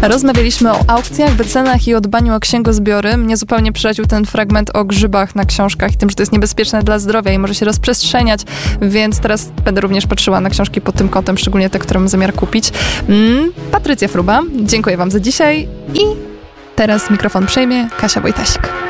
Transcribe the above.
Rozmawialiśmy o aukcjach, wycenach i o dbaniu o księgozbiory. Mnie zupełnie przeraził ten fragment o grzybach na książkach i tym, że to jest niebezpieczne dla zdrowia i może się rozprzestrzeniać, więc teraz będę również patrzyła na książki pod tym kątem, szczególnie te, które mam zamiar kupić. Patrycja Fruba, dziękuję wam za dzisiaj i teraz mikrofon przejmie Kasia Wojtasik.